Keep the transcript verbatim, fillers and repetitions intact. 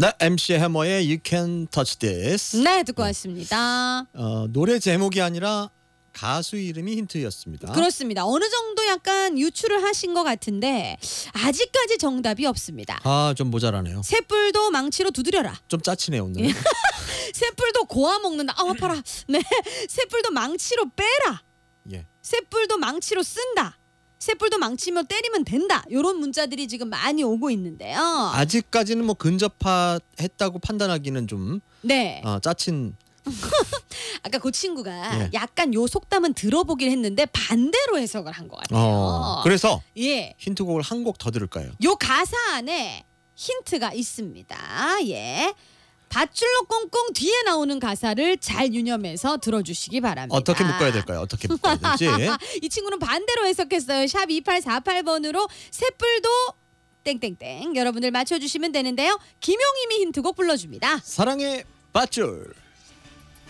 네, 엠씨 해머의 You Can Touch This. 네, 듣고 왔습니다. 어, 노래 제목이 아니라 가수 이름이 힌트였습니다. 그렇습니다. 어느 정도 약간 유추를 하신 것 같은데 아직까지 정답이 없습니다. 아, 좀 모자라네요. 쇠뿔도 망치로 두드려라. 좀 짜치네요 오늘. 쇠뿔도 고아 먹는다. 아, 아파라. 네, 쇠뿔도 망치로 빼라. 예. 쇠뿔도 망치로 쓴다. 쇠뿔도 망치면 때리면 된다. 이런 문자들이 지금 많이 오고 있는데요. 아직까지는 뭐 근접했다고 판단하기는 좀 네. 어, 짜친. 아까 그 친구가 예. 약간 요 속담은 들어보긴 했는데 반대로 해석을 한 것 같아요. 어, 그래서 예, 힌트곡을 한 곡 더 들을까요? 요 가사 안에 힌트가 있습니다. 예, 밧줄로 꽁꽁 뒤에 나오는 가사를 잘 유념해서 들어주시기 바랍니다. 어떻게 묶어야 될까요? 어떻게 묶어야 될지. 이 친구는 반대로 해석했어요. 샵 이팔사팔 번으로 쇠뿔도 땡땡땡 여러분들 맞춰주시면 되는데요. 김용임이 힌트곡 불러줍니다. 사랑의 밧줄.